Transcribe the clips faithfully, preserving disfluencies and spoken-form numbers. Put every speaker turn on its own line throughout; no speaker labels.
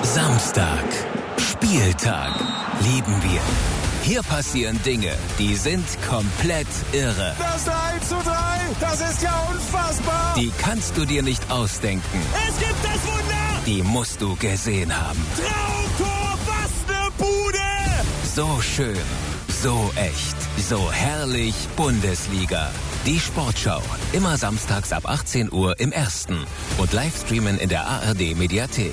Samstag. Spieltag. Lieben wir. Hier passieren Dinge, die sind komplett irre.
Das eins zu drei, das ist ja unfassbar.
Die kannst du dir nicht ausdenken.
Es gibt das Wunder.
Die musst du gesehen haben.
Traumtor, was ne Bude.
So schön, so echt, so herrlich Bundesliga. Die Sportschau, immer samstags ab achtzehn Uhr im Ersten und Livestreamen in der A R D-Mediathek.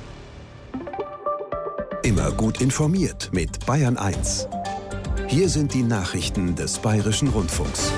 Immer gut informiert mit Bayern eins. Hier sind die Nachrichten des Bayerischen Rundfunks.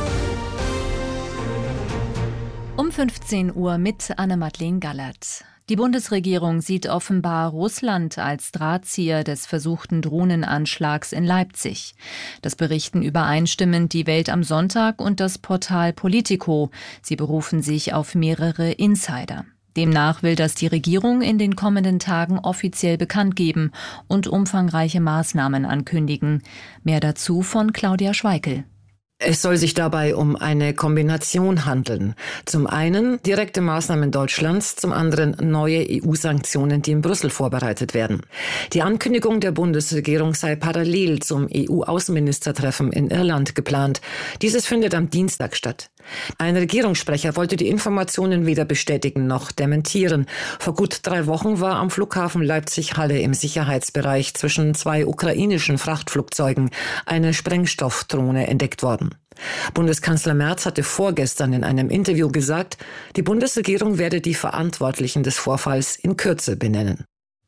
Um fünfzehn Uhr mit Anne-Madeleine Gallert. Die Bundesregierung sieht offenbar Russland als Drahtzieher des versuchten Drohnenanschlags in Leipzig. Das berichten übereinstimmend die Welt am Sonntag und das Portal Politico. Sie berufen sich auf mehrere Insider. Demnach will das die Regierung in den kommenden Tagen offiziell bekannt geben und umfangreiche Maßnahmen ankündigen. Mehr dazu von Claudia Schweikel.
Es soll sich dabei um eine Kombination handeln. Zum einen direkte Maßnahmen Deutschlands, zum anderen neue E U-Sanktionen, die in Brüssel vorbereitet werden. Die Ankündigung der Bundesregierung sei parallel zum E U-Außenministertreffen in Irland geplant. Dieses findet am Dienstag statt. Ein Regierungssprecher wollte die Informationen weder bestätigen noch dementieren. Vor gut drei Wochen war am Flughafen Leipzig-Halle im Sicherheitsbereich zwischen zwei ukrainischen Frachtflugzeugen eine Sprengstoffdrohne entdeckt worden. Bundeskanzler Merz hatte vorgestern in einem Interview gesagt, die Bundesregierung werde die Verantwortlichen des Vorfalls in Kürze benennen.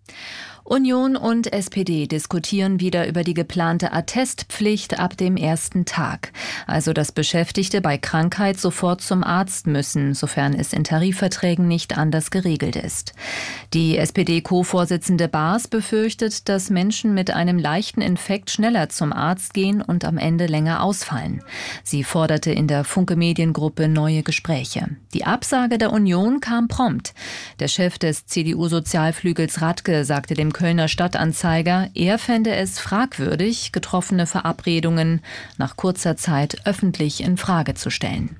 Union und S P D diskutieren wieder über die geplante Attestpflicht ab dem ersten Tag. Also, dass Beschäftigte bei Krankheit sofort zum Arzt müssen, sofern es in Tarifverträgen nicht anders geregelt ist. Die S P D-Co-Vorsitzende Baas befürchtet, dass Menschen mit einem leichten Infekt schneller zum Arzt gehen und am Ende länger ausfallen. Sie forderte in der Funke-Mediengruppe neue Gespräche. Die Absage der Union kam prompt. Der Chef des C D U-Sozialflügels Radke sagte dem Kölner Stadtanzeiger, er fände es fragwürdig, getroffene Verabredungen nach kurzer Zeit öffentlich in Frage zu stellen.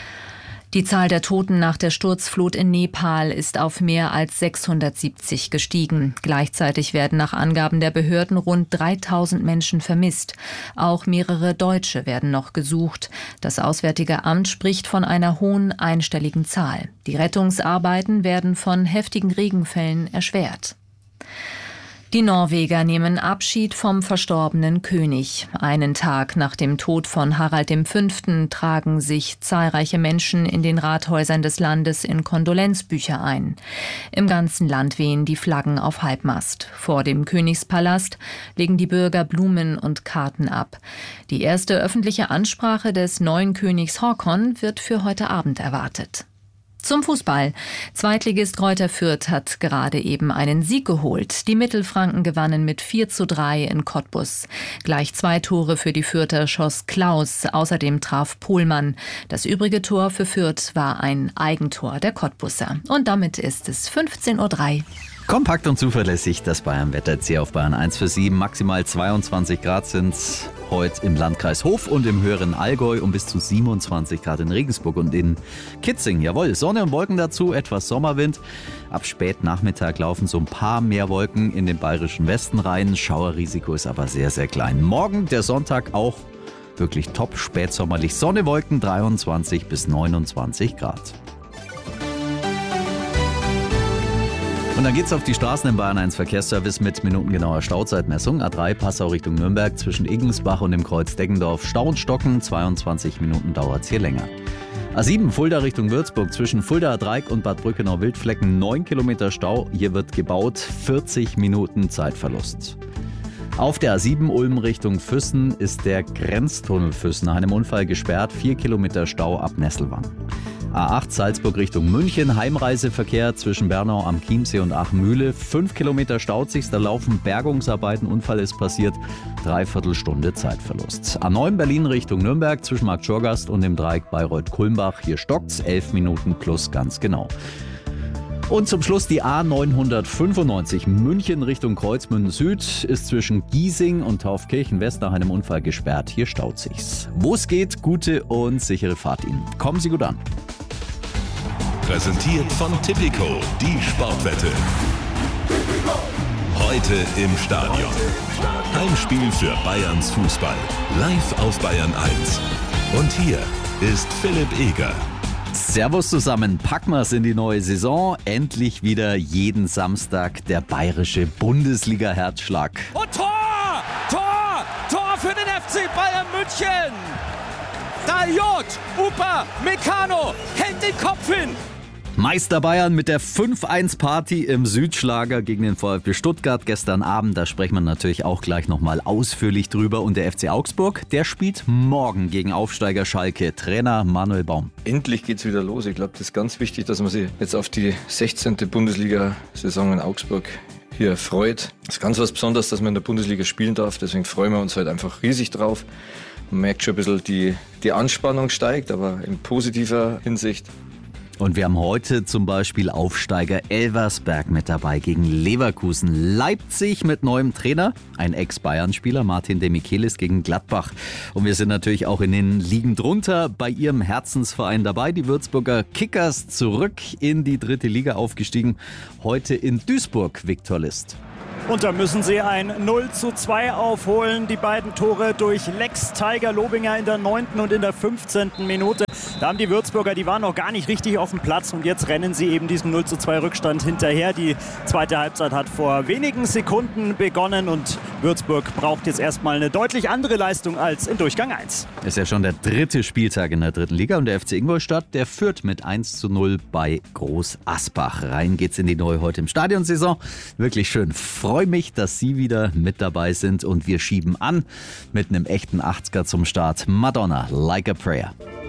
Die Zahl der Toten nach der Sturzflut in Nepal ist auf mehr als sechshundertsiebzig gestiegen. Gleichzeitig werden nach Angaben der Behörden rund dreitausend Menschen vermisst. Auch mehrere Deutsche werden noch gesucht. Das Auswärtige Amt spricht von einer hohen einstelligen Zahl. Die Rettungsarbeiten werden von heftigen Regenfällen erschwert. Die Norweger nehmen Abschied vom verstorbenen König. Einen Tag nach dem Tod von Harald der Fünfte tragen sich zahlreiche Menschen in den Rathäusern des Landes in Kondolenzbücher ein. Im ganzen Land wehen die Flaggen auf Halbmast. Vor dem Königspalast legen die Bürger Blumen und Karten ab. Die erste öffentliche Ansprache des neuen Königs Håkon wird für heute Abend erwartet. Zum Fußball. Zweitligist Greuther Fürth hat gerade eben einen Sieg geholt. Die Mittelfranken gewannen mit vier zu drei in Cottbus. Gleich zwei Tore für die Fürther schoss Klaus. Außerdem traf Pohlmann. Das übrige Tor für Fürth war ein Eigentor der Cottbusser. Und damit ist es fünfzehn Uhr drei.
Kompakt und zuverlässig das Bayern-Wetter jetzt hier auf Bayern eins für sieben. Maximal zweiundzwanzig Grad sind heute im Landkreis Hof und im höheren Allgäu und bis zu siebenundzwanzig Grad in Regensburg und in Kitzing. Jawohl, Sonne und Wolken dazu, etwas Sommerwind. Ab Spätnachmittag laufen so ein paar mehr Wolken in den bayerischen Westen rein. Schauerrisiko ist aber sehr, sehr klein. Morgen, der Sonntag, auch wirklich top spätsommerlich. Sonne, Wolken, dreiundzwanzig bis neunundzwanzig Grad. Und dann geht's auf die Straßen im Bayern eins Verkehrsservice mit minutengenauer Stauzeitmessung. A drei Passau Richtung Nürnberg zwischen Iggensbach und dem Kreuz Deggendorf. Stau und Stocken, zweiundzwanzig Minuten dauert's hier länger. A sieben Fulda Richtung Würzburg zwischen Fulda Dreieck und Bad Brückenau-Wildflecken neun Kilometer Stau. Hier wird gebaut, vierzig Minuten Zeitverlust. Auf der A sieben Ulm Richtung Füssen ist der Grenztunnel Füssen nach einem Unfall gesperrt. vier Kilometer Stau ab Nesselwang. A acht Salzburg Richtung München, Heimreiseverkehr zwischen Bernau am Chiemsee und Achmühle. fünf Kilometer staut sich, da laufen Bergungsarbeiten, Unfall ist passiert, Dreiviertelstunde Zeitverlust. A neun Berlin Richtung Nürnberg zwischen Markt Schorgast und dem Dreieck Bayreuth-Kulmbach, hier stockt's, elf Minuten plus ganz genau. Und zum Schluss die A neunhundertfünfundneunzig München Richtung Kreuzmünden Süd ist zwischen Giesing und Taufkirchen West nach einem Unfall gesperrt. Hier staut sich's. Wo es geht, gute und sichere Fahrt Ihnen. Kommen Sie gut an.
Präsentiert von Tipico, die Sportwette.
Heute im Stadion. Heimspiel für Bayerns Fußball. Live auf Bayern eins. Und hier ist Philipp Eger.
Servus zusammen, packen wir's in die neue Saison. Endlich wieder jeden Samstag der bayerische Bundesliga-Herzschlag.
Und Tor! Tor! Tor für den F C Bayern München! Daliot, Upa, Meccano, hält den Kopf hin!
Meister Bayern mit der fünf eins Party im Südschlager gegen den VfB Stuttgart gestern Abend. Da sprechen wir natürlich auch gleich nochmal ausführlich drüber. Und der F C Augsburg, der spielt morgen gegen Aufsteiger Schalke. Trainer Manuel Baum.
Endlich geht's wieder los. Ich glaube, das ist ganz wichtig, dass man sich jetzt auf die sechzehnte Bundesliga-Saison in Augsburg hier freut. Es ist ganz was Besonderes, dass man in der Bundesliga spielen darf. Deswegen freuen wir uns halt einfach riesig drauf. Man merkt schon ein bisschen, die, die Anspannung steigt, aber in positiver Hinsicht.
Und wir haben heute zum Beispiel Aufsteiger Elversberg mit dabei gegen Leverkusen. Leipzig mit neuem Trainer, ein Ex-Bayern-Spieler, Martin Demichelis gegen Gladbach. Und wir sind natürlich auch in den Ligen drunter bei ihrem Herzensverein dabei. Die Würzburger Kickers zurück in die dritte Liga aufgestiegen. Heute in Duisburg, Viktor List.
Und da müssen sie ein null zu zwei aufholen. Die beiden Tore durch Lex Tiger Lobinger in der neunten und in der fünfzehnten Minute. Da haben die Würzburger, die waren noch gar nicht richtig auf dem Platz und jetzt rennen sie eben diesem null zu zwei Rückstand hinterher. Die zweite Halbzeit hat vor wenigen Sekunden begonnen und Würzburg braucht jetzt erstmal eine deutlich andere Leistung als in Durchgang eins.
Ist ja schon der dritte Spieltag in der dritten Liga und der F C Ingolstadt, der führt mit eins zu null bei Groß Asbach. Rein geht's in die neue heute im Stadion-Saison. Wirklich schön. Freue mich, dass Sie wieder mit dabei sind und wir schieben an mit einem echten achtziger zum Start. Madonna, Like a Prayer.